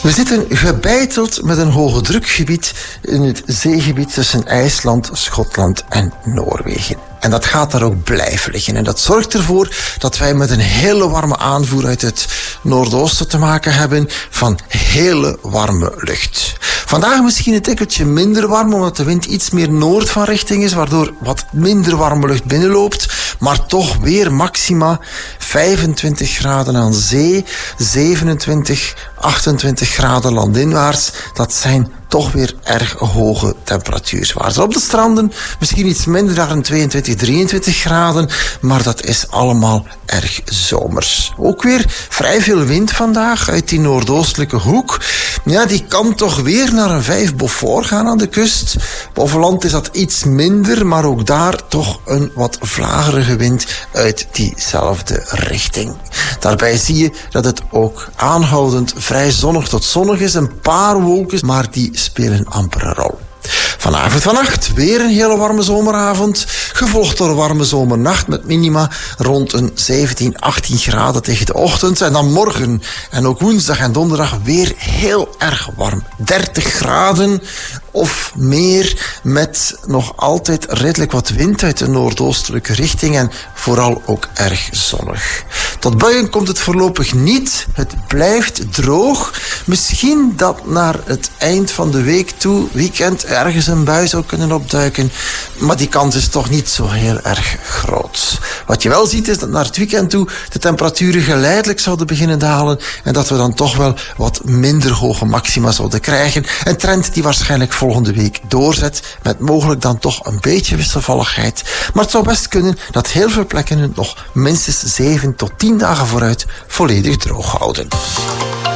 We zitten gebeiteld met een hoge drukgebied in het zeegebied tussen IJsland, Schotland en Noorwegen. En dat gaat daar ook blijven liggen. En dat zorgt ervoor dat wij met een hele warme aanvoer uit het noordoosten te maken hebben van hele warme lucht. Vandaag misschien een tikkeltje minder warm, omdat de wind iets meer noord van richting is, waardoor wat minder warme lucht binnenloopt. Maar toch weer maxima 25 graden aan zee, 27, 28 graden landinwaarts. Dat zijn toch weer erg hoge temperatuurswaarden. Op de stranden misschien iets minder dan 22, 23 graden, maar dat is allemaal erg zomers. Ook weer vrij veel wind vandaag uit die noordoostelijke hoek. Ja, die kan toch weer naar een 5 Beaufort gaan aan de kust. Boven land is dat iets minder, maar ook daar toch een wat vlagerige wind uit diezelfde richting. Daarbij zie je dat het ook aanhoudend vrij zonnig tot zonnig is. Een paar wolken, maar die spelen amper een rol. Vanavond, vannacht weer een hele warme zomeravond, gevolgd door een warme zomernacht met minima rond een 17, 18 graden tegen de ochtend. En dan morgen en ook woensdag en donderdag weer heel erg warm. 30 graden of meer met nog altijd redelijk wat wind uit de noordoostelijke richting en vooral ook erg zonnig. Tot buien komt het voorlopig niet. Het blijft droog. Misschien dat naar het eind van de week toe, weekend, ergens een bui zou kunnen opduiken. Maar die kans is toch niet zo heel erg groot. Wat je wel ziet is dat naar het weekend toe de temperaturen geleidelijk zouden beginnen dalen en dat we dan toch wel wat minder hoge maxima zouden krijgen. Een trend die waarschijnlijk volgende week doorzet met mogelijk dan toch een beetje wisselvalligheid. Maar het zou best kunnen dat heel veel plekken het nog minstens 7 tot 10 dagen vooruit volledig droog houden.